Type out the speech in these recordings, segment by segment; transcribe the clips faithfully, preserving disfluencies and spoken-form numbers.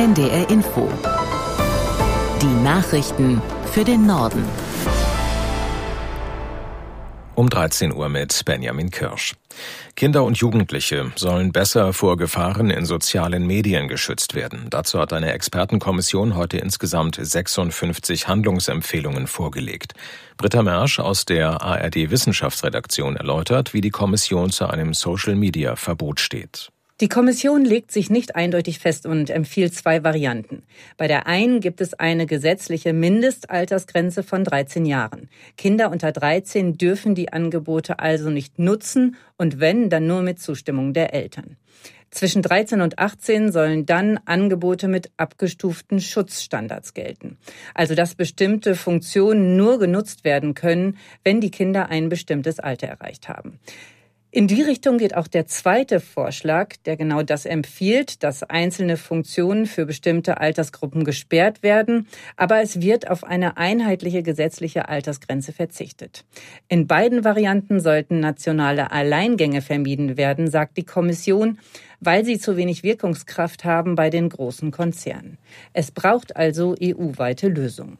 N D R Info. Die Nachrichten für den Norden. Um dreizehn Uhr mit Benjamin Kirsch. Kinder und Jugendliche sollen besser vor Gefahren in sozialen Medien geschützt werden. Dazu hat eine Expertenkommission heute insgesamt sechsundfünfzig Handlungsempfehlungen vorgelegt. Britta Mersch aus der A R D-Wissenschaftsredaktion erläutert, wie die Kommission zu einem Social-Media-Verbot steht. Die Kommission legt sich nicht eindeutig fest und empfiehlt zwei Varianten. Bei der einen gibt es eine gesetzliche Mindestaltersgrenze von dreizehn Jahren. Kinder unter dreizehn dürfen die Angebote also nicht nutzen und wenn, dann nur mit Zustimmung der Eltern. Zwischen dreizehn und achtzehn sollen dann Angebote mit abgestuften Schutzstandards gelten. Also dass bestimmte Funktionen nur genutzt werden können, wenn die Kinder ein bestimmtes Alter erreicht haben. In die Richtung geht auch der zweite Vorschlag, der genau das empfiehlt, dass einzelne Funktionen für bestimmte Altersgruppen gesperrt werden, aber es wird auf eine einheitliche gesetzliche Altersgrenze verzichtet. In beiden Varianten sollten nationale Alleingänge vermieden werden, sagt die Kommission, weil sie zu wenig Wirkungskraft haben bei den großen Konzernen. Es braucht also E U-weite Lösungen.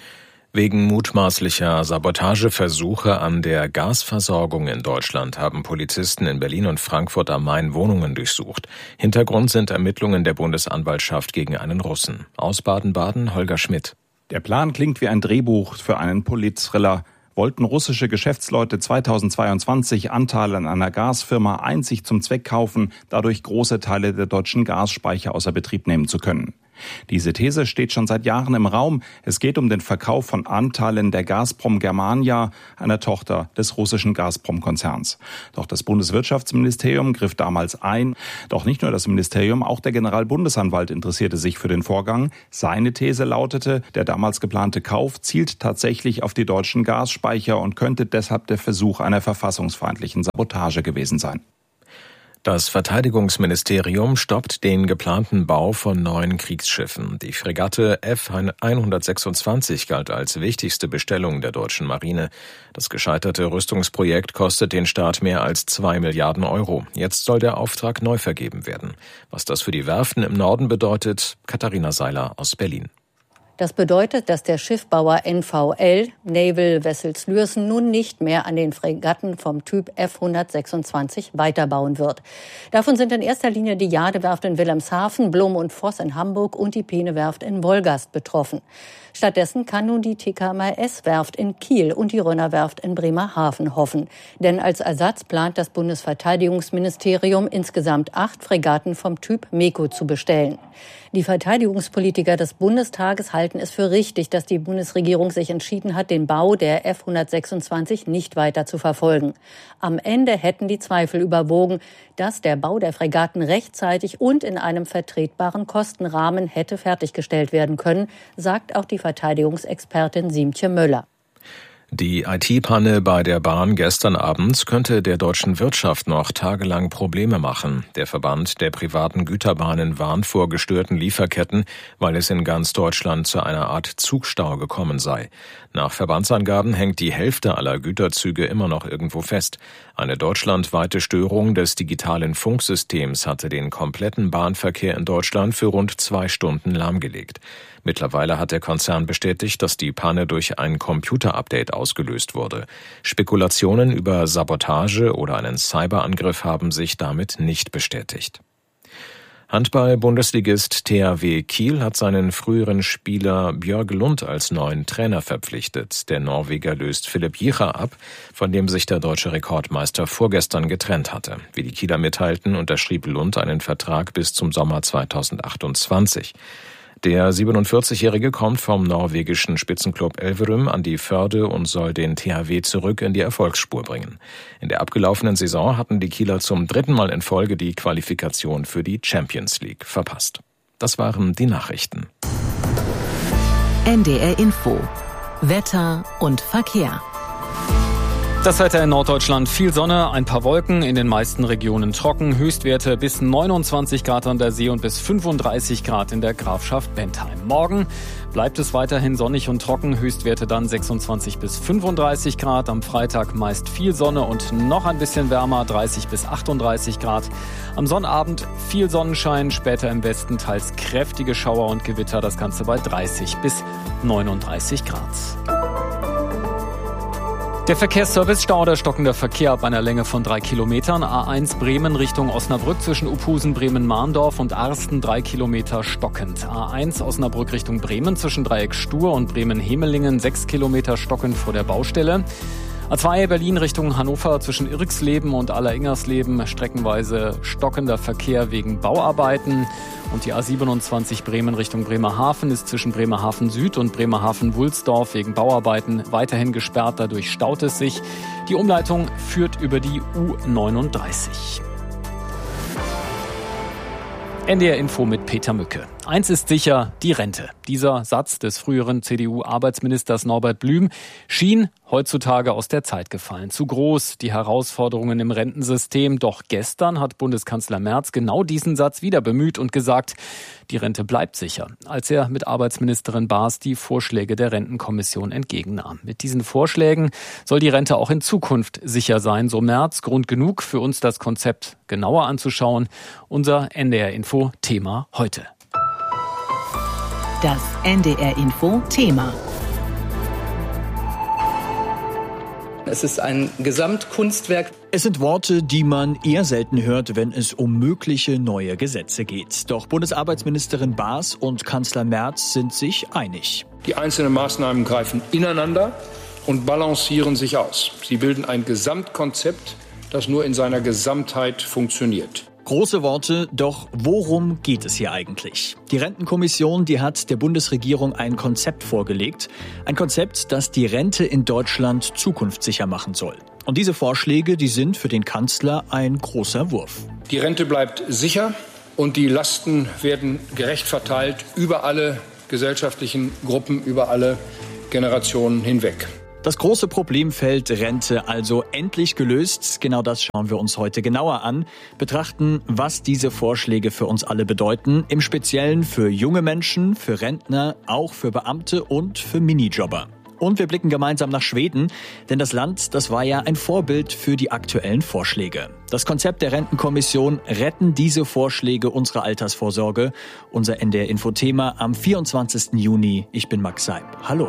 Wegen mutmaßlicher Sabotageversuche an der Gasversorgung in Deutschland haben Polizisten in Berlin und Frankfurt am Main Wohnungen durchsucht. Hintergrund sind Ermittlungen der Bundesanwaltschaft gegen einen Russen. Aus Baden-Baden Holger Schmidt. Der Plan klingt wie ein Drehbuch für einen Polit-Thriller. Wollten russische Geschäftsleute zweitausendzweiundzwanzig Anteile an einer Gasfirma einzig zum Zweck kaufen, dadurch große Teile der deutschen Gasspeicher außer Betrieb nehmen zu können. Diese These steht schon seit Jahren im Raum. Es geht um den Verkauf von Anteilen der Gazprom Germania, einer Tochter des russischen Gazprom-Konzerns. Doch das Bundeswirtschaftsministerium griff damals ein. Doch nicht nur das Ministerium, auch der Generalbundesanwalt interessierte sich für den Vorgang. Seine These lautete, der damals geplante Kauf zielt tatsächlich auf die deutschen Gasspeicher und könnte deshalb der Versuch einer verfassungsfeindlichen Sabotage gewesen sein. Das Verteidigungsministerium stoppt den geplanten Bau von neuen Kriegsschiffen. Die Fregatte F hundertsechsundzwanzig galt als wichtigste Bestellung der deutschen Marine. Das gescheiterte Rüstungsprojekt kostet den Staat mehr als zwei Milliarden Euro. Jetzt soll der Auftrag neu vergeben werden. Was das für die Werften im Norden bedeutet, Katharina Seiler aus Berlin. Das bedeutet, dass der Schiffbauer N V L, Naval Vessels Lürssen, nun nicht mehr an den Fregatten vom Typ F hundertsechsundzwanzig weiterbauen wird. Davon sind in erster Linie die Jadewerft in Wilhelmshaven, Blum und Voss in Hamburg und die Peene-Werft in Wolgast betroffen. Stattdessen kann nun die T K M S-Werft in Kiel und die Rönner-Werft in Bremerhaven hoffen. Denn als Ersatz plant das Bundesverteidigungsministerium insgesamt acht Fregatten vom Typ MEKO zu bestellen. Die Verteidigungspolitiker des Bundestages halten es für richtig, dass die Bundesregierung sich entschieden hat, den Bau der F hundertsechsundzwanzig nicht weiter zu verfolgen. Am Ende hätten die Zweifel überwogen, dass der Bau der Fregatten rechtzeitig und in einem vertretbaren Kostenrahmen hätte fertiggestellt werden können, sagt auch die Verteidigungsexpertin Siemtje Möller. Die I T-Panne bei der Bahn gestern Abend könnte der deutschen Wirtschaft noch tagelang Probleme machen. Der Verband der privaten Güterbahnen warnt vor gestörten Lieferketten, weil es in ganz Deutschland zu einer Art Zugstau gekommen sei. Nach Verbandsangaben hängt die Hälfte aller Güterzüge immer noch irgendwo fest. Eine deutschlandweite Störung des digitalen Funksystems hatte den kompletten Bahnverkehr in Deutschland für rund zwei Stunden lahmgelegt. Mittlerweile hat der Konzern bestätigt, dass die Panne durch ein Computerupdate ausgelöst wurde. Spekulationen über Sabotage oder einen Cyberangriff haben sich damit nicht bestätigt. Handball-Bundesligist T H W Kiel hat seinen früheren Spieler Björg Lund als neuen Trainer verpflichtet. Der Norweger löst Philipp Jicha ab, von dem sich der deutsche Rekordmeister vorgestern getrennt hatte. Wie die Kieler mitteilten, unterschrieb Lund einen Vertrag bis zum Sommer zweitausendachtundzwanzig. Der siebenundvierzigjährige kommt vom norwegischen Spitzenklub Elverum an die Förde und soll den T H W zurück in die Erfolgsspur bringen. In der abgelaufenen Saison hatten die Kieler zum dritten Mal in Folge die Qualifikation für die Champions League verpasst. Das waren die Nachrichten. N D R Info. Wetter und Verkehr. Das Wetter in Norddeutschland, viel Sonne, ein paar Wolken, in den meisten Regionen trocken, Höchstwerte bis neunundzwanzig Grad an der See und bis fünfunddreißig Grad in der Grafschaft Bentheim. Morgen bleibt es weiterhin sonnig und trocken, Höchstwerte dann sechsundzwanzig bis fünfunddreißig Grad. Am Freitag meist viel Sonne und noch ein bisschen wärmer, dreißig bis achtunddreißig Grad. Am Sonnabend viel Sonnenschein, später im Westen teils kräftige Schauer und Gewitter, das Ganze bei dreißig bis neununddreißig Grad. Der Verkehrsservice Stauder stockender Verkehr ab einer Länge von drei Kilometern. A eins Bremen Richtung Osnabrück zwischen Uphusen, Bremen-Mahndorf und Arsten drei Kilometer stockend. A eins Osnabrück Richtung Bremen zwischen Dreieck Stur und Bremen-Hemelingen sechs Kilometer stockend vor der Baustelle. A zwei Berlin Richtung Hannover zwischen Irxleben und Alleringsersleben streckenweise stockender Verkehr wegen Bauarbeiten. Und die A siebenundzwanzig Bremen Richtung Bremerhaven ist zwischen Bremerhaven Süd und Bremerhaven-Wulsdorf wegen Bauarbeiten weiterhin gesperrt. Dadurch staut es sich. Die Umleitung führt über die U neununddreißig. N D R Info mit Peter Mücke. Eins ist sicher, die Rente. Dieser Satz des früheren C D U-Arbeitsministers Norbert Blüm schien heutzutage aus der Zeit gefallen. Zu groß, die Herausforderungen im Rentensystem. Doch gestern hat Bundeskanzler Merz genau diesen Satz wieder bemüht und gesagt, die Rente bleibt sicher, als er mit Arbeitsministerin Baas die Vorschläge der Rentenkommission entgegennahm. Mit diesen Vorschlägen soll die Rente auch in Zukunft sicher sein, so Merz. Grund genug für uns, das Konzept genauer anzuschauen. Unser N D R Info Thema heute. Das N D R Info Thema. Es ist ein Gesamtkunstwerk. Es sind Worte, die man eher selten hört, wenn es um mögliche neue Gesetze geht. Doch Bundesarbeitsministerin Baas und Kanzler Merz sind sich einig. Die einzelnen Maßnahmen greifen ineinander und balancieren sich aus. Sie bilden ein Gesamtkonzept, das nur in seiner Gesamtheit funktioniert. Große Worte, doch worum geht es hier eigentlich? Die Rentenkommission, die hat der Bundesregierung ein Konzept vorgelegt. Ein Konzept, das die Rente in Deutschland zukunftssicher machen soll. Und diese Vorschläge, die sind für den Kanzler ein großer Wurf. Die Rente bleibt sicher und die Lasten werden gerecht verteilt über alle gesellschaftlichen Gruppen, über alle Generationen hinweg. Das große Problemfeld Rente also endlich gelöst. Genau das schauen wir uns heute genauer an. Betrachten, was diese Vorschläge für uns alle bedeuten. Im Speziellen für junge Menschen, für Rentner, auch für Beamte und für Minijobber. Und wir blicken gemeinsam nach Schweden, denn das Land, das war ja ein Vorbild für die aktuellen Vorschläge. Das Konzept der Rentenkommission: Retten diese Vorschläge unsere Altersvorsorge. Unser N D R-Info-Thema am vierundzwanzigsten Juni. Ich bin Max Seib. Hallo.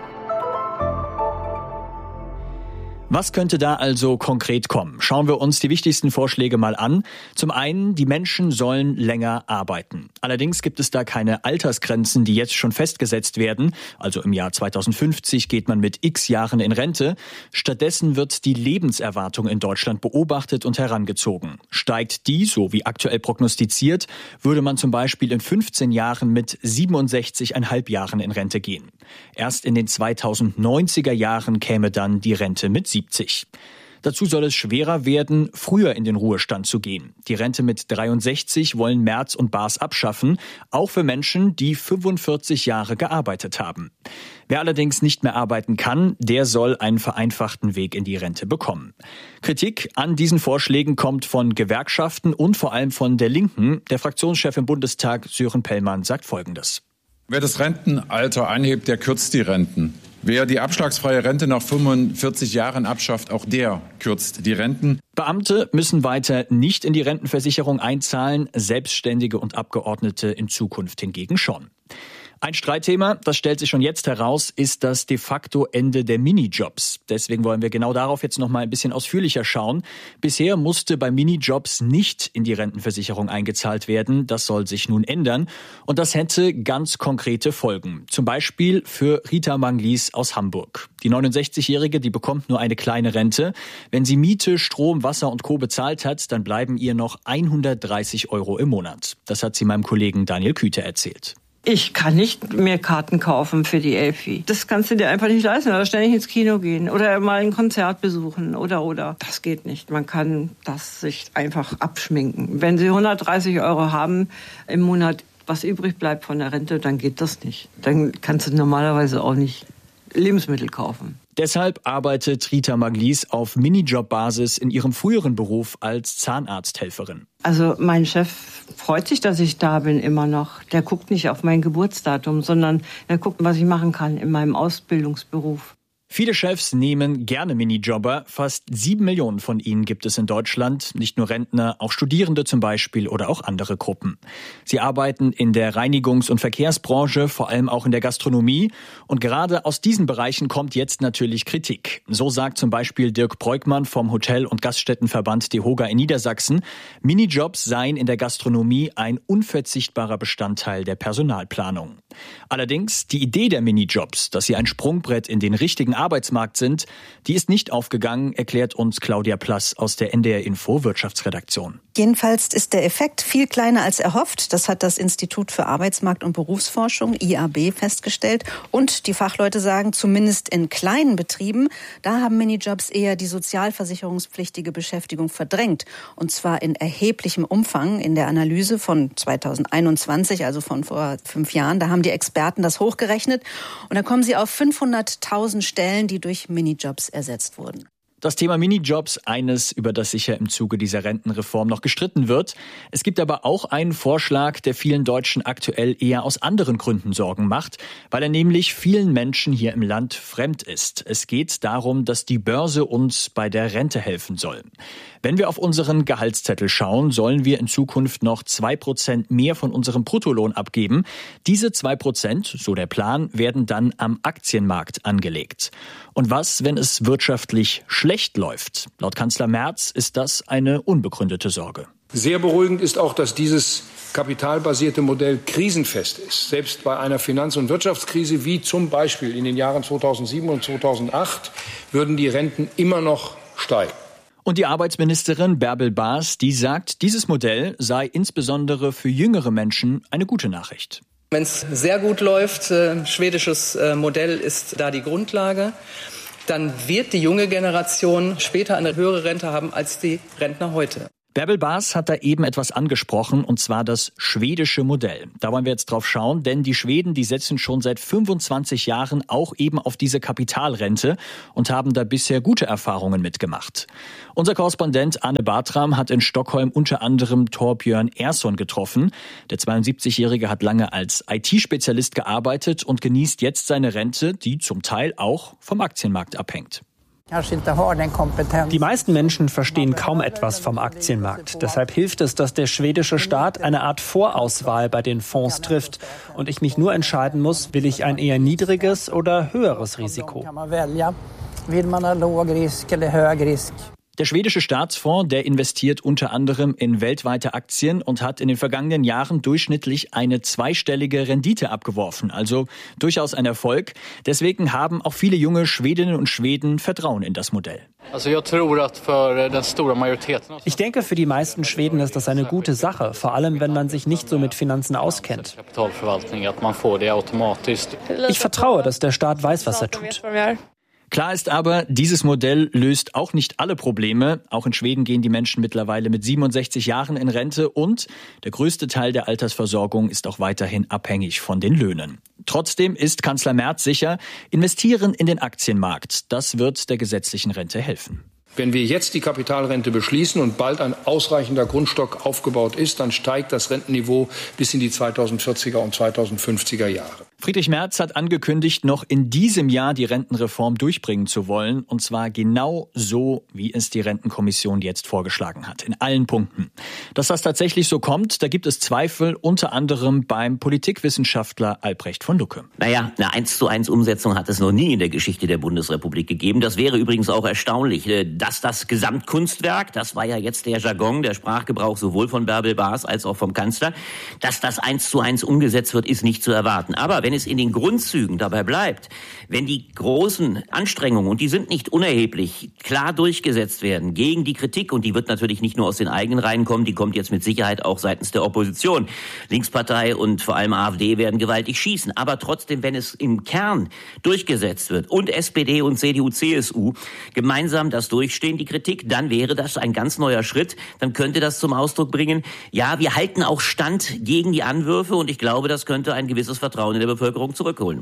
Was könnte da also konkret kommen? Schauen wir uns die wichtigsten Vorschläge mal an. Zum einen, die Menschen sollen länger arbeiten. Allerdings gibt es da keine Altersgrenzen, die jetzt schon festgesetzt werden. Also im Jahr zweitausendfünfzig geht man mit x Jahren in Rente. Stattdessen wird die Lebenserwartung in Deutschland beobachtet und herangezogen. Steigt die, so wie aktuell prognostiziert, würde man zum Beispiel in fünfzehn Jahren mit siebenundsechzig Komma fünf Jahren in Rente gehen. Erst in den zweitausendneunziger Jahren käme dann die Rente mit siebzig. Dazu soll es schwerer werden, früher in den Ruhestand zu gehen. Die Rente mit dreiundsechzig wollen Merz und Baas abschaffen, auch für Menschen, die fünfundvierzig Jahre gearbeitet haben. Wer allerdings nicht mehr arbeiten kann, der soll einen vereinfachten Weg in die Rente bekommen. Kritik an diesen Vorschlägen kommt von Gewerkschaften und vor allem von der Linken. Der Fraktionschef im Bundestag, Sören Pellmann, sagt Folgendes. Wer das Rentenalter anhebt, der kürzt die Renten. Wer die abschlagsfreie Rente nach fünfundvierzig Jahren abschafft, auch der kürzt die Renten. Beamte müssen weiter nicht in die Rentenversicherung einzahlen, Selbstständige und Abgeordnete in Zukunft hingegen schon. Ein Streitthema, das stellt sich schon jetzt heraus, ist das de facto Ende der Minijobs. Deswegen wollen wir genau darauf jetzt noch mal ein bisschen ausführlicher schauen. Bisher musste bei Minijobs nicht in die Rentenversicherung eingezahlt werden. Das soll sich nun ändern. Und das hätte ganz konkrete Folgen. Zum Beispiel für Rita Manglis aus Hamburg. Die neunundsechzigjährige, die bekommt nur eine kleine Rente. Wenn sie Miete, Strom, Wasser und Co. bezahlt hat, dann bleiben ihr noch hundertdreißig Euro im Monat. Das hat sie meinem Kollegen Daniel Küte erzählt. Ich kann nicht mehr Karten kaufen für die Elfi. Das kannst du dir einfach nicht leisten. Oder ständig ins Kino gehen oder mal ein Konzert besuchen oder oder. Das geht nicht. Man kann das sich einfach abschminken. Wenn Sie hundertdreißig Euro haben im Monat, was übrig bleibt von der Rente, dann geht das nicht. Dann kannst du normalerweise auch nicht Lebensmittel kaufen. Deshalb arbeitet Rita Maglis auf Minijob-Basis in ihrem früheren Beruf als Zahnarzthelferin. Also mein Chef freut sich, dass ich da bin immer noch. Der guckt nicht auf mein Geburtsdatum, sondern er guckt, was ich machen kann in meinem Ausbildungsberuf. Viele Chefs nehmen gerne Minijobber. Fast sieben Millionen von ihnen gibt es in Deutschland. Nicht nur Rentner, auch Studierende zum Beispiel oder auch andere Gruppen. Sie arbeiten in der Reinigungs- und Verkehrsbranche, vor allem auch in der Gastronomie. Und gerade aus diesen Bereichen kommt jetzt natürlich Kritik. So sagt zum Beispiel Dirk Breukmann vom Hotel- und Gaststättenverband DEHOGA in Niedersachsen, Minijobs seien in der Gastronomie ein unverzichtbarer Bestandteil der Personalplanung. Allerdings die Idee der Minijobs, dass sie ein Sprungbrett in den richtigen Arbeitsmarkt sind, die ist nicht aufgegangen, erklärt uns Claudia Plass aus der N D R Info Wirtschaftsredaktion. Jedenfalls ist der Effekt viel kleiner als erhofft. Das hat das Institut für Arbeitsmarkt- und Berufsforschung, I A B, festgestellt. Und die Fachleute sagen, zumindest in kleinen Betrieben, da haben Minijobs eher die sozialversicherungspflichtige Beschäftigung verdrängt. Und zwar in erheblichem Umfang. In der Analyse von zweitausendeinundzwanzig, also von vor fünf Jahren, da haben die Experten das hochgerechnet. Und da kommen sie auf fünfhunderttausend Stellen, die durch Minijobs ersetzt wurden. Das Thema Minijobs, eines, über das sicher im Zuge dieser Rentenreform noch gestritten wird. Es gibt aber auch einen Vorschlag, der vielen Deutschen aktuell eher aus anderen Gründen Sorgen macht, weil er nämlich vielen Menschen hier im Land fremd ist. Es geht darum, dass die Börse uns bei der Rente helfen soll. Wenn wir auf unseren Gehaltszettel schauen, sollen wir in Zukunft noch zwei Prozent mehr von unserem Bruttolohn abgeben. Diese zwei Prozent, so der Plan, werden dann am Aktienmarkt angelegt. Und was, wenn es wirtschaftlich schlecht läuft? Laut Kanzler Merz ist das eine unbegründete Sorge. Sehr beruhigend ist auch, dass dieses kapitalbasierte Modell krisenfest ist. Selbst bei einer Finanz- und Wirtschaftskrise wie zum Beispiel in den Jahren zweitausendsieben und zweitausendacht würden die Renten immer noch steigen. Und die Arbeitsministerin Bärbel Baas, die sagt, dieses Modell sei insbesondere für jüngere Menschen eine gute Nachricht. Wenn es sehr gut läuft, äh, schwedisches äh, Modell ist da die Grundlage, dann wird die junge Generation später eine höhere Rente haben als die Rentner heute. Bärbel Baas hat da eben etwas angesprochen, und zwar das schwedische Modell. Da wollen wir jetzt drauf schauen, denn die Schweden, die setzen schon seit fünfundzwanzig Jahren auch eben auf diese Kapitalrente und haben da bisher gute Erfahrungen mitgemacht. Unser Korrespondent Anne Bartram hat in Stockholm unter anderem Torbjörn Ersson getroffen. Der zweiundsiebzigjährige hat lange als I T-Spezialist gearbeitet und genießt jetzt seine Rente, die zum Teil auch vom Aktienmarkt abhängt. Die meisten Menschen verstehen kaum etwas vom Aktienmarkt. Deshalb hilft es, dass der schwedische Staat eine Art Vorauswahl bei den Fonds trifft und ich mich nur entscheiden muss, will ich ein eher niedriges oder höheres Risiko. Der schwedische Staatsfonds, der investiert unter anderem in weltweite Aktien und hat in den vergangenen Jahren durchschnittlich eine zweistellige Rendite abgeworfen. Also durchaus ein Erfolg. Deswegen haben auch viele junge Schwedinnen und Schweden Vertrauen in das Modell. Ich denke, für die meisten Schweden ist das eine gute Sache, vor allem wenn man sich nicht so mit Finanzen auskennt. Ich vertraue, dass der Staat weiß, was er tut. Klar ist aber, dieses Modell löst auch nicht alle Probleme. Auch in Schweden gehen die Menschen mittlerweile mit siebenundsechzig Jahren in Rente und der größte Teil der Altersversorgung ist auch weiterhin abhängig von den Löhnen. Trotzdem ist Kanzler Merz sicher, investieren in den Aktienmarkt, das wird der gesetzlichen Rente helfen. Wenn wir jetzt die Kapitalrente beschließen und bald ein ausreichender Grundstock aufgebaut ist, dann steigt das Rentenniveau bis in die zweitausendvierziger und zweitausendfünfziger Jahre. Friedrich Merz hat angekündigt, noch in diesem Jahr die Rentenreform durchbringen zu wollen. Und zwar genau so, wie es die Rentenkommission jetzt vorgeschlagen hat. In allen Punkten. Dass das tatsächlich so kommt, da gibt es Zweifel, unter anderem beim Politikwissenschaftler Albrecht von Lucke. Naja, eine eins zu eins Umsetzung hat es noch nie in der Geschichte der Bundesrepublik gegeben. Das wäre übrigens auch erstaunlich, dass das Gesamtkunstwerk, das war ja jetzt der Jargon, der Sprachgebrauch sowohl von Bärbel Baas als auch vom Kanzler, dass das eins zu eins umgesetzt wird, ist nicht zu erwarten. Aber wenn es in den Grundzügen dabei bleibt, wenn die großen Anstrengungen, und die sind nicht unerheblich, klar durchgesetzt werden gegen die Kritik, und die wird natürlich nicht nur aus den eigenen Reihen kommen, die kommt jetzt mit Sicherheit auch seitens der Opposition. Linkspartei und vor allem AfD werden gewaltig schießen. Aber trotzdem, wenn es im Kern durchgesetzt wird und S P D und C D U, C S U gemeinsam das durchstehen, die Kritik, dann wäre das ein ganz neuer Schritt. Dann könnte das zum Ausdruck bringen, ja, wir halten auch stand gegen die Anwürfe, und ich glaube, das könnte ein gewisses Vertrauen in der Bevölkerung zurückholen.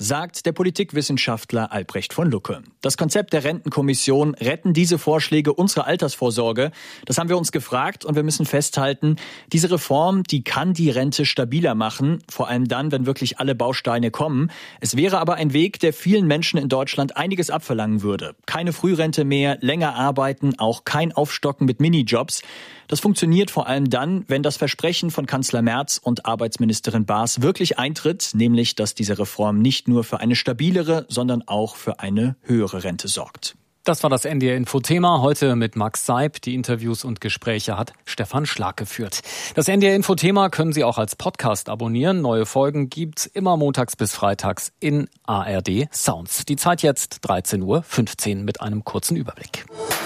sagt der Politikwissenschaftler Albrecht von Lucke. Das Konzept der Rentenkommission, retten diese Vorschläge unsere Altersvorsorge? Das haben wir uns gefragt und wir müssen festhalten, diese Reform, die kann die Rente stabiler machen, vor allem dann, wenn wirklich alle Bausteine kommen. Es wäre aber ein Weg, der vielen Menschen in Deutschland einiges abverlangen würde. Keine Frührente mehr, länger arbeiten, auch kein Aufstocken mit Minijobs. Das funktioniert vor allem dann, wenn das Versprechen von Kanzler Merz und Arbeitsministerin Baas wirklich eintritt, nämlich, dass diese Reform nicht nur für eine stabilere, sondern auch für eine höhere Rente sorgt. Das war das N D R-Info-Thema, heute mit Max Seib. Die Interviews und Gespräche hat Stefan Schlag geführt. Das N D R-Info-Thema können Sie auch als Podcast abonnieren. Neue Folgen gibt's immer montags bis freitags in A R D Sounds. Die Zeit jetzt dreizehn Uhr fünfzehn mit einem kurzen Überblick.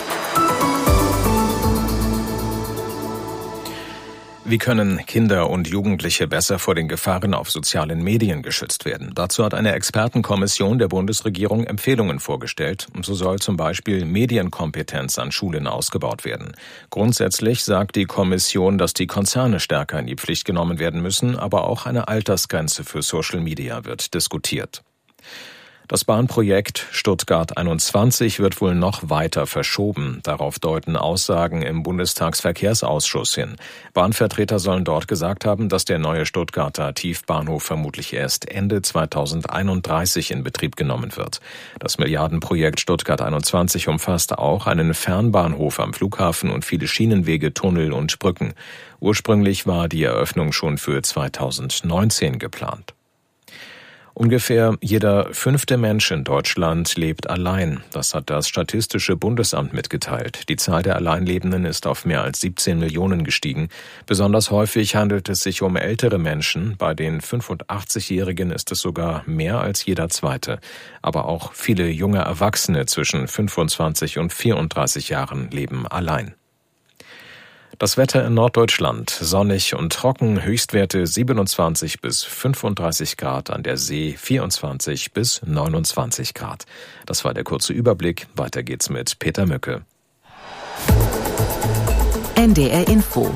Wie können Kinder und Jugendliche besser vor den Gefahren auf sozialen Medien geschützt werden? Dazu hat eine Expertenkommission der Bundesregierung Empfehlungen vorgestellt. So soll zum Beispiel Medienkompetenz an Schulen ausgebaut werden. Grundsätzlich sagt die Kommission, dass die Konzerne stärker in die Pflicht genommen werden müssen, aber auch eine Altersgrenze für Social Media wird diskutiert. Das Bahnprojekt Stuttgart einundzwanzig wird wohl noch weiter verschoben. Darauf deuten Aussagen im Bundestagsverkehrsausschuss hin. Bahnvertreter sollen dort gesagt haben, dass der neue Stuttgarter Tiefbahnhof vermutlich erst Ende zweitausendeinunddreißig in Betrieb genommen wird. Das Milliardenprojekt Stuttgart einundzwanzig umfasst auch einen Fernbahnhof am Flughafen und viele Schienenwege, Tunnel und Brücken. Ursprünglich war die Eröffnung schon für zweitausendneunzehn geplant. Ungefähr jeder fünfte Mensch in Deutschland lebt allein. Das hat das Statistische Bundesamt mitgeteilt. Die Zahl der Alleinlebenden ist auf mehr als siebzehn Millionen gestiegen. Besonders häufig handelt es sich um ältere Menschen. Bei den fünfundachtzigjährigen ist es sogar mehr als jeder zweite. Aber auch viele junge Erwachsene zwischen fünfundzwanzig und vierunddreißig Jahren leben allein. Das Wetter in Norddeutschland, sonnig und trocken, Höchstwerte siebenundzwanzig bis fünfunddreißig Grad, an der See vierundzwanzig bis neunundzwanzig Grad. Das war der kurze Überblick, weiter geht's mit Peter Mücke. N D R Info.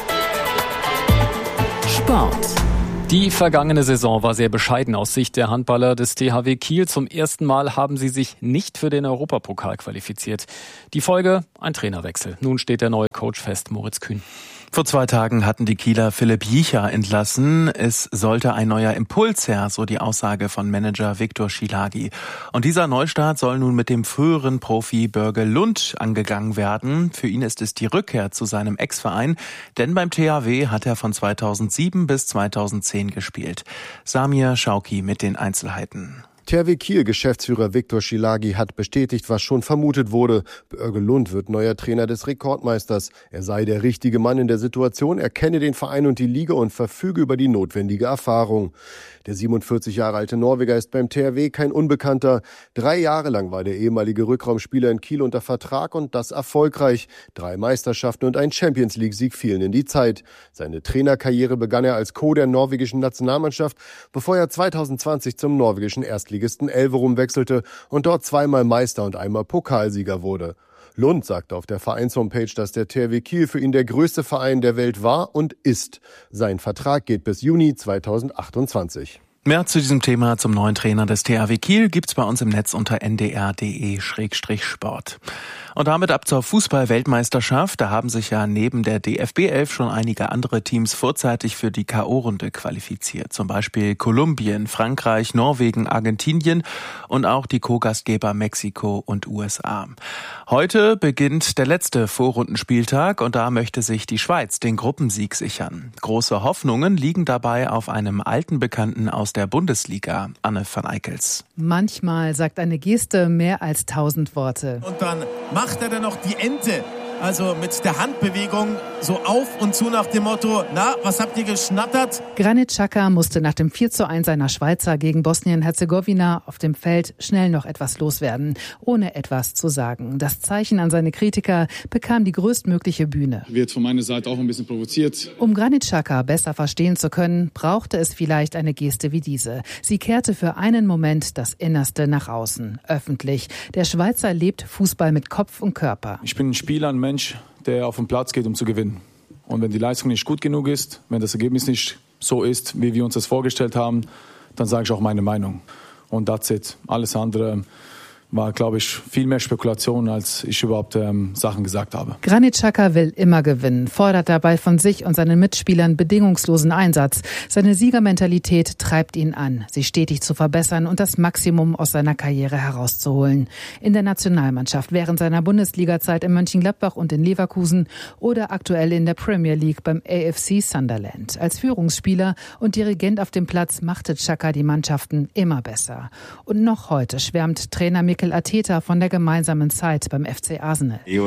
Sport. Die vergangene Saison war sehr bescheiden aus Sicht der Handballer des T H W Kiel. Zum ersten Mal haben sie sich nicht für den Europapokal qualifiziert. Die Folge? Ein Trainerwechsel. Nun steht der neue Coach fest, Moritz Kühn. Vor zwei Tagen hatten die Kieler Philipp Jicha entlassen. Es sollte ein neuer Impuls her, so die Aussage von Manager Viktor Szilágy. Und dieser Neustart soll nun mit dem früheren Profi Börge Lund angegangen werden. Für ihn ist es die Rückkehr zu seinem Ex-Verein, denn beim T H W hat er von zweitausendsieben bis zweitausendzehn gespielt. Samir Schauki mit den Einzelheiten. T H W Kiel-Geschäftsführer Viktor Szilágy hat bestätigt, was schon vermutet wurde. Börge Lund wird neuer Trainer des Rekordmeisters. Er sei der richtige Mann in der Situation, er kenne den Verein und die Liga und verfüge über die notwendige Erfahrung. Der siebenundvierzig Jahre alte Norweger ist beim T H W kein Unbekannter. Drei Jahre lang war der ehemalige Rückraumspieler in Kiel unter Vertrag und das erfolgreich. Drei Meisterschaften und ein Champions-League-Sieg fielen in die Zeit. Seine Trainerkarriere begann er als Co. der norwegischen Nationalmannschaft, bevor er zweitausendzwanzig zum norwegischen Erstligisten Elverum wechselte und dort zweimal Meister und einmal Pokalsieger wurde. Lund sagte auf der Vereinshomepage, dass der T H W Kiel für ihn der größte Verein der Welt war und ist. Sein Vertrag geht bis Juni zweitausendachtundzwanzig. Mehr zu diesem Thema zum neuen Trainer des T H W Kiel gibt's bei uns im Netz unter n d r punkt d e Schrägstrich sport. Und damit ab zur Fußball-Weltmeisterschaft. Da haben sich ja neben der D F B elf schon einige andere Teams vorzeitig für die K O-Runde qualifiziert. Zum Beispiel Kolumbien, Frankreich, Norwegen, Argentinien und auch die Co-Gastgeber Mexiko und U S A. Heute beginnt der letzte Vorrundenspieltag und da möchte sich die Schweiz den Gruppensieg sichern. Große Hoffnungen liegen dabei auf einem alten Bekannten aus der Bundesliga, Anne van Eickels. Manchmal sagt eine Geste mehr als tausend Worte. Und dann macht er dann noch die Ente, also mit der Handbewegung so auf und zu nach dem Motto, na, was habt ihr geschnattert? Granit Xhaka musste nach dem vier zu eins seiner Schweizer gegen Bosnien-Herzegowina auf dem Feld schnell noch etwas loswerden, ohne etwas zu sagen. Das Zeichen an seine Kritiker bekam die größtmögliche Bühne. Wird von meiner Seite auch ein bisschen provoziert. Um Granit Xhaka besser verstehen zu können, brauchte es vielleicht eine Geste wie diese. Sie kehrte für einen Moment das Innerste nach außen, öffentlich. Der Schweizer lebt Fußball mit Kopf und Körper. Ich bin ein Spieler, ein Mensch, der auf den Platz geht, um zu gewinnen. Und wenn die Leistung nicht gut genug ist, wenn das Ergebnis nicht so ist, wie wir uns das vorgestellt haben, dann sage ich auch meine Meinung. und that's it. Alles andere war, glaube ich, viel mehr Spekulation, als ich überhaupt ähm, Sachen gesagt habe. Granit Xhaka will immer gewinnen, fordert dabei von sich und seinen Mitspielern bedingungslosen Einsatz. Seine Siegermentalität treibt ihn an, sich stetig zu verbessern und das Maximum aus seiner Karriere herauszuholen. In der Nationalmannschaft, während seiner Bundesliga-Zeit in Mönchengladbach und in Leverkusen oder aktuell in der Premier League beim A F C Sunderland. Als Führungsspieler und Dirigent auf dem Platz machte Xhaka die Mannschaften immer besser. Und noch heute schwärmt Trainer Mikel Arteta von der gemeinsamen Zeit beim F C Arsenal. Er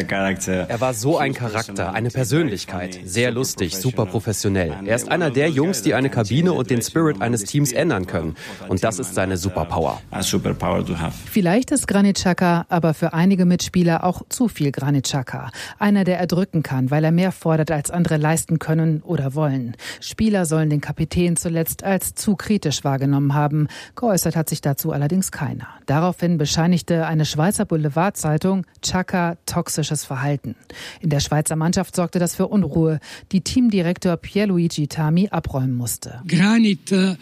war so ein Charakter, eine Persönlichkeit, sehr lustig, super professionell. Er ist einer der Jungs, die eine Kabine und den Spirit eines Teams ändern können. Und das ist seine Superpower. Vielleicht ist Granit Xhaka aber für einige Mitspieler auch zu viel Granit Xhaka. Einer, der erdrücken kann, weil er mehr fordert, als andere leisten können oder wollen. Spieler sollen den Kapitän zuletzt als zu kritisch wahrgenommen haben. Geäußert hat sich dazu allerdings keiner. Daraufhin bescheinigte eine Schweizer Boulevardzeitung Xhaka toxisches Verhalten. In der Schweizer Mannschaft sorgte das für Unruhe, die Teamdirektor Pierluigi Tami abräumen musste. Granit äh,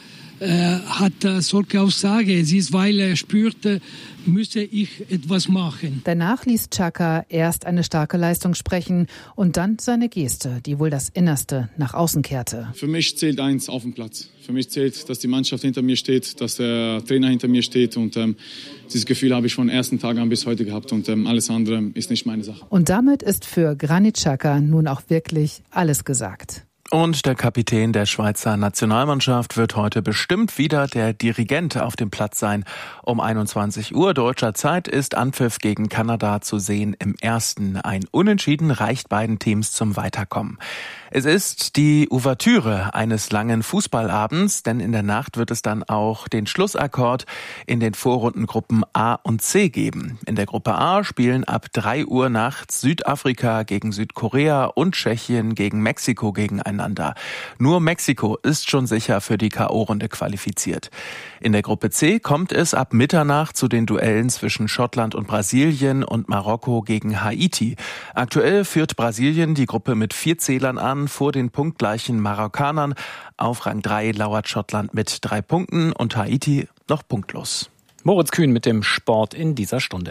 hat äh, solche Aussage. Es ist, weil er spürte, müsse ich etwas machen. Danach ließ Xhaka erst eine starke Leistung sprechen und dann seine Geste, die wohl das Innerste nach außen kehrte. Für mich zählt eins auf dem Platz. Für mich zählt, dass die Mannschaft hinter mir steht, dass der Trainer hinter mir steht und ähm, dieses Gefühl habe ich von ersten Tag an bis heute gehabt und ähm, alles andere ist nicht meine Sache. Und damit ist für Granit Xhaka nun auch wirklich alles gesagt. Und der Kapitän der Schweizer Nationalmannschaft wird heute bestimmt wieder der Dirigent auf dem Platz sein. Um einundzwanzig Uhr deutscher Zeit ist Anpfiff gegen Kanada zu sehen im ersten. Ein Unentschieden reicht beiden Teams zum Weiterkommen. Es ist die Ouvertüre eines langen Fußballabends, denn in der Nacht wird es dann auch den Schlussakkord in den Vorrundengruppen A und C geben. In der Gruppe A spielen ab drei Uhr nachts Südafrika gegen Südkorea und Tschechien gegen Mexiko gegeneinander. Nur Mexiko ist schon sicher für die K O-Runde qualifiziert. In der Gruppe C kommt es ab Mitternacht zu den Duellen zwischen Schottland und Brasilien und Marokko gegen Haiti. Aktuell führt Brasilien die Gruppe mit vier Zählern an, vor den punktgleichen Marokkanern. Auf Rang drei lauert Schottland mit drei Punkten und Haiti noch punktlos. Moritz Kühn mit dem Sport in dieser Stunde.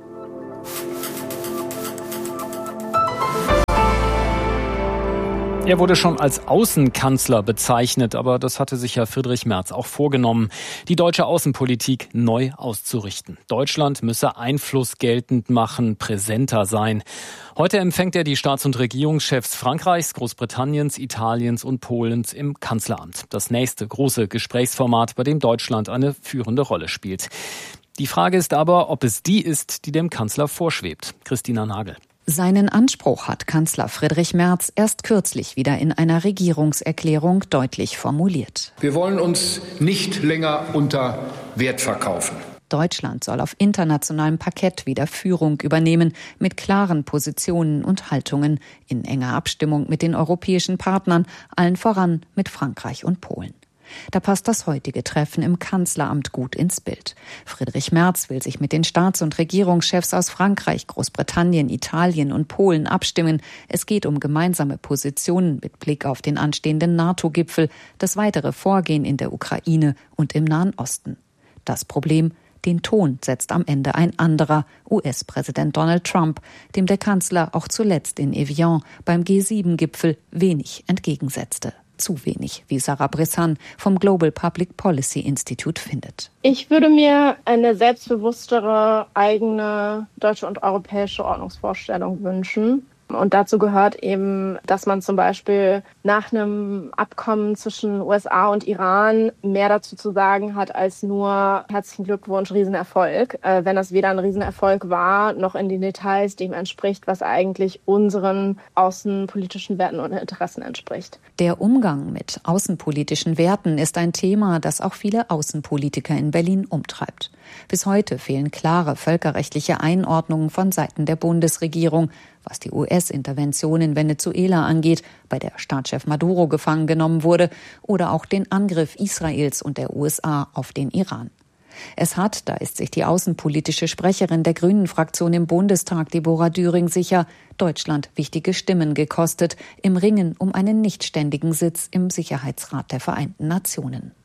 Er wurde schon als Außenkanzler bezeichnet, aber das hatte sich ja Friedrich Merz auch vorgenommen, die deutsche Außenpolitik neu auszurichten. Deutschland müsse Einfluss geltend machen, präsenter sein. Heute empfängt er die Staats- und Regierungschefs Frankreichs, Großbritanniens, Italiens und Polens im Kanzleramt. Das nächste große Gesprächsformat, bei dem Deutschland eine führende Rolle spielt. Die Frage ist aber, ob es die ist, die dem Kanzler vorschwebt. Christina Nagel. Seinen Anspruch hat Kanzler Friedrich Merz erst kürzlich wieder in einer Regierungserklärung deutlich formuliert. Wir wollen uns nicht länger unter Wert verkaufen. Deutschland soll auf internationalem Parkett wieder Führung übernehmen, mit klaren Positionen und Haltungen, in enger Abstimmung mit den europäischen Partnern, allen voran mit Frankreich und Polen. Da passt das heutige Treffen im Kanzleramt gut ins Bild. Friedrich Merz will sich mit den Staats- und Regierungschefs aus Frankreich, Großbritannien, Italien und Polen abstimmen. Es geht um gemeinsame Positionen mit Blick auf den anstehenden NATO-Gipfel, das weitere Vorgehen in der Ukraine und im Nahen Osten. Das Problem: Den Ton setzt am Ende ein anderer, U S-Präsident Donald Trump, dem der Kanzler auch zuletzt in Evian beim G sieben Gipfel wenig entgegensetzte. Zu wenig, wie Sarah Brissan vom Global Public Policy Institute findet. Ich würde mir eine selbstbewusstere, eigene deutsche und europäische Ordnungsvorstellung wünschen. Und dazu gehört eben, dass man zum Beispiel nach einem Abkommen zwischen U S A und Iran mehr dazu zu sagen hat als nur herzlichen Glückwunsch, Riesenerfolg. Äh, wenn das weder ein Riesenerfolg war, noch in den Details dem entspricht, was eigentlich unseren außenpolitischen Werten und Interessen entspricht. Der Umgang mit außenpolitischen Werten ist ein Thema, das auch viele Außenpolitiker in Berlin umtreibt. Bis heute fehlen klare völkerrechtliche Einordnungen von Seiten der Bundesregierung, was die U S-Intervention in Venezuela angeht, bei der Staatschef Maduro gefangen genommen wurde, oder auch den Angriff Israels und der U S A auf den Iran. Es hat, da ist sich die außenpolitische Sprecherin der Grünen-Fraktion im Bundestag, Deborah Düring, sicher, Deutschland wichtige Stimmen gekostet im Ringen um einen nichtständigen Sitz im Sicherheitsrat der Vereinten Nationen.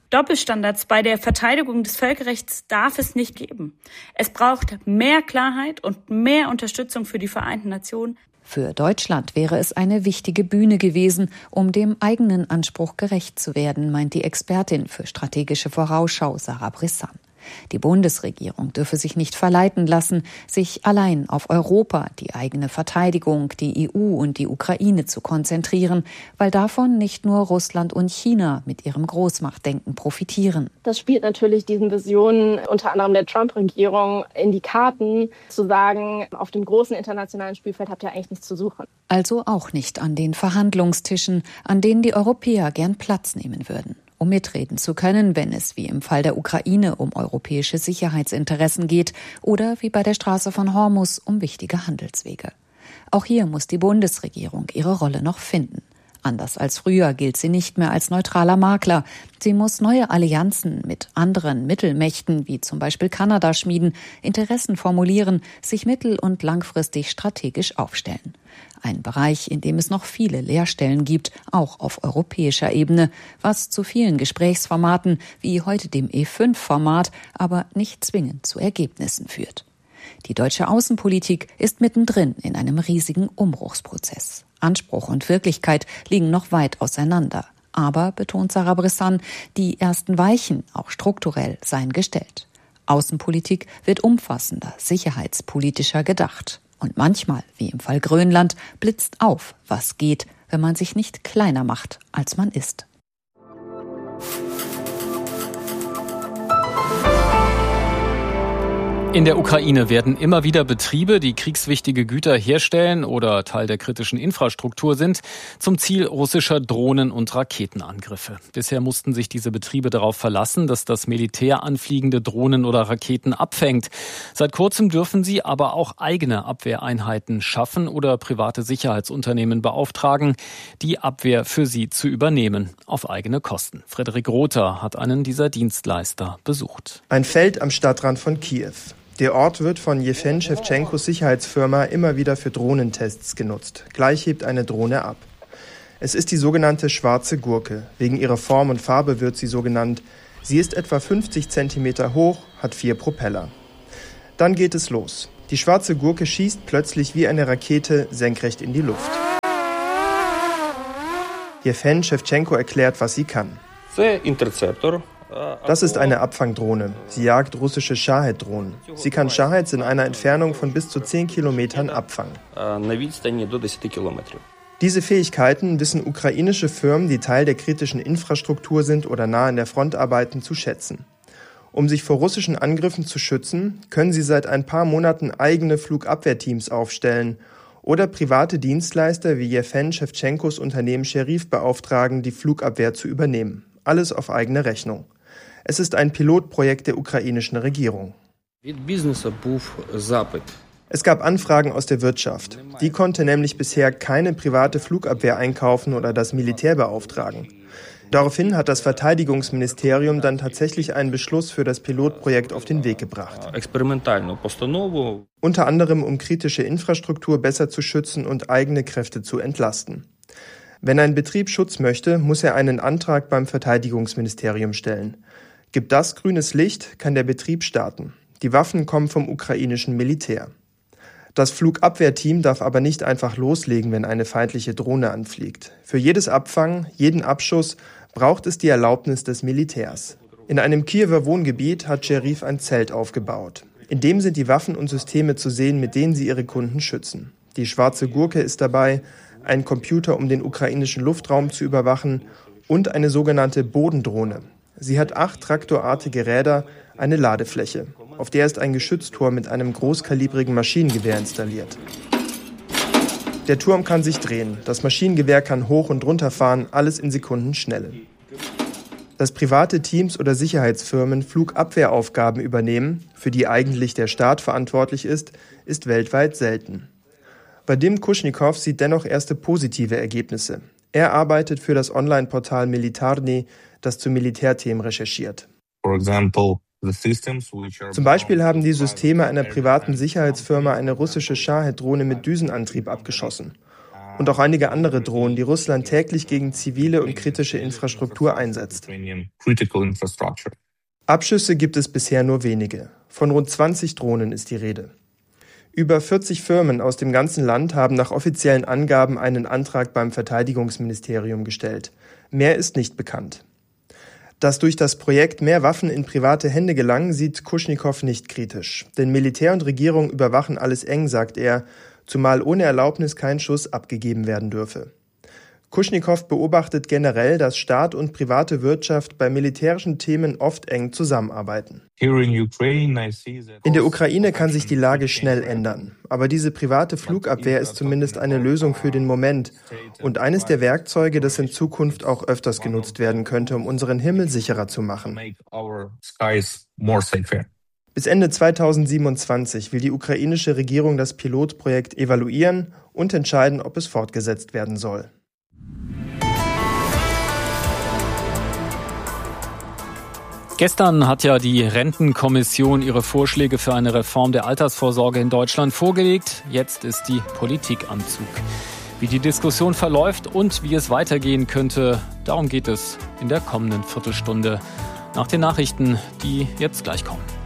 Doppelstandards bei der Verteidigung des Völkerrechts darf es nicht geben. Es braucht mehr Klarheit und mehr Unterstützung für die Vereinten Nationen. Für Deutschland wäre es eine wichtige Bühne gewesen, um dem eigenen Anspruch gerecht zu werden, meint die Expertin für strategische Vorausschau Sarah Brissan. Die Bundesregierung dürfe sich nicht verleiten lassen, sich allein auf Europa, die eigene Verteidigung, die E U und die Ukraine zu konzentrieren, weil davon nicht nur Russland und China mit ihrem Großmachtdenken profitieren. Das spielt natürlich diesen Visionen unter anderem der Trump-Regierung in die Karten, zu sagen, auf dem großen internationalen Spielfeld habt ihr eigentlich nichts zu suchen. Also auch nicht an den Verhandlungstischen, an denen die Europäer gern Platz nehmen würden, um mitreden zu können, wenn es wie im Fall der Ukraine um europäische Sicherheitsinteressen geht oder wie bei der Straße von Hormuz um wichtige Handelswege. Auch hier muss die Bundesregierung ihre Rolle noch finden. Anders als früher gilt sie nicht mehr als neutraler Makler. Sie muss neue Allianzen mit anderen Mittelmächten, wie zum Beispiel Kanada, schmieden, Interessen formulieren, sich mittel- und langfristig strategisch aufstellen. Ein Bereich, in dem es noch viele Leerstellen gibt, auch auf europäischer Ebene, was zu vielen Gesprächsformaten wie heute dem E fünf Format aber nicht zwingend zu Ergebnissen führt. Die deutsche Außenpolitik ist mittendrin in einem riesigen Umbruchsprozess. Anspruch und Wirklichkeit liegen noch weit auseinander. Aber, betont Sarah Brissan, die ersten Weichen, auch strukturell, seien gestellt. Außenpolitik wird umfassender, sicherheitspolitischer gedacht. Und manchmal, wie im Fall Grönland, blitzt auf, was geht, wenn man sich nicht kleiner macht, als man ist. In der Ukraine werden immer wieder Betriebe, die kriegswichtige Güter herstellen oder Teil der kritischen Infrastruktur sind, zum Ziel russischer Drohnen- und Raketenangriffe. Bisher mussten sich diese Betriebe darauf verlassen, dass das Militär anfliegende Drohnen oder Raketen abfängt. Seit kurzem dürfen sie aber auch eigene Abwehreinheiten schaffen oder private Sicherheitsunternehmen beauftragen, die Abwehr für sie zu übernehmen, auf eigene Kosten. Frederik Rother hat einen dieser Dienstleister besucht. Ein Feld am Stadtrand von Kiew. Der Ort wird von Jewgen Schewtschenkos Sicherheitsfirma immer wieder für Drohnentests genutzt. Gleich hebt eine Drohne ab. Es ist die sogenannte schwarze Gurke. Wegen ihrer Form und Farbe wird sie so genannt. Sie ist etwa fünfzig Zentimeter hoch, hat vier Propeller. Dann geht es los. Die schwarze Gurke schießt plötzlich wie eine Rakete senkrecht in die Luft. Jewgen Schewtschenko erklärt, was sie kann. Das ist eine Abfangdrohne. Sie jagt russische Shahed-Drohnen. Sie kann Shaheds in einer Entfernung von bis zu zehn Kilometern abfangen. Diese Fähigkeiten wissen ukrainische Firmen, die Teil der kritischen Infrastruktur sind oder nah an der Front arbeiten, zu schätzen. Um sich vor russischen Angriffen zu schützen, können sie seit ein paar Monaten eigene Flugabwehrteams aufstellen oder private Dienstleister wie Jewgen Schewtschenkos Unternehmen Scherif beauftragen, die Flugabwehr zu übernehmen. Alles auf eigene Rechnung. Es ist ein Pilotprojekt der ukrainischen Regierung. Es gab Anfragen aus der Wirtschaft. Die konnte nämlich bisher keine private Flugabwehr einkaufen oder das Militär beauftragen. Daraufhin hat das Verteidigungsministerium dann tatsächlich einen Beschluss für das Pilotprojekt auf den Weg gebracht. Unter anderem, um kritische Infrastruktur besser zu schützen und eigene Kräfte zu entlasten. Wenn ein Betrieb Schutz möchte, muss er einen Antrag beim Verteidigungsministerium stellen. Gibt das grünes Licht, kann der Betrieb starten. Die Waffen kommen vom ukrainischen Militär. Das Flugabwehrteam darf aber nicht einfach loslegen, wenn eine feindliche Drohne anfliegt. Für jedes Abfangen, jeden Abschuss braucht es die Erlaubnis des Militärs. In einem Kiewer Wohngebiet hat Scherif ein Zelt aufgebaut. In dem sind die Waffen und Systeme zu sehen, mit denen sie ihre Kunden schützen. Die schwarze Gurke ist dabei, ein Computer, um den ukrainischen Luftraum zu überwachen, und eine sogenannte Bodendrohne. Sie hat acht traktorartige Räder, eine Ladefläche. Auf der ist ein Geschützturm mit einem großkalibrigen Maschinengewehr installiert. Der Turm kann sich drehen, das Maschinengewehr kann hoch und runter fahren, alles in Sekundenschnelle. Dass private Teams oder Sicherheitsfirmen Flugabwehraufgaben übernehmen, für die eigentlich der Staat verantwortlich ist, ist weltweit selten. Vadim Kuschnikow sieht dennoch erste positive Ergebnisse. Er arbeitet für das Online-Portal Militarny, das zu Militärthemen recherchiert. Zum Beispiel haben die Systeme einer privaten Sicherheitsfirma eine russische Shahed-Drohne mit Düsenantrieb abgeschossen. und auch einige andere Drohnen, die Russland täglich gegen zivile und kritische Infrastruktur einsetzt. Abschüsse gibt es bisher nur wenige. Von rund zwanzig Drohnen ist die Rede. Über vierzig Firmen aus dem ganzen Land haben nach offiziellen Angaben einen Antrag beim Verteidigungsministerium gestellt. Mehr ist nicht bekannt. Dass durch das Projekt mehr Waffen in private Hände gelangen, sieht Kuschnikow nicht kritisch. Denn Militär und Regierung überwachen alles eng, sagt er, zumal ohne Erlaubnis kein Schuss abgegeben werden dürfe. Kuschnikow beobachtet generell, dass Staat und private Wirtschaft bei militärischen Themen oft eng zusammenarbeiten. In der Ukraine kann sich die Lage schnell ändern. Aber diese private Flugabwehr ist zumindest eine Lösung für den Moment und eines der Werkzeuge, das in Zukunft auch öfters genutzt werden könnte, um unseren Himmel sicherer zu machen. Bis Ende zweitausendsiebenundzwanzig will die ukrainische Regierung das Pilotprojekt evaluieren und entscheiden, ob es fortgesetzt werden soll. Gestern hat ja die Rentenkommission ihre Vorschläge für eine Reform der Altersvorsorge in Deutschland vorgelegt. Jetzt ist die Politik am Zug. Wie die Diskussion verläuft und wie es weitergehen könnte, darum geht es in der kommenden Viertelstunde nach den Nachrichten, die jetzt gleich kommen.